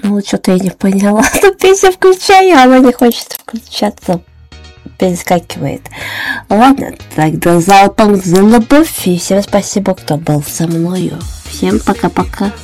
Ну, что-то я не поняла. Ну, песню включаю, а она не хочет включаться. Перескакивает. Ладно, тогда залпом за любовь. И всем спасибо, кто был со мною. Всем пока-пока.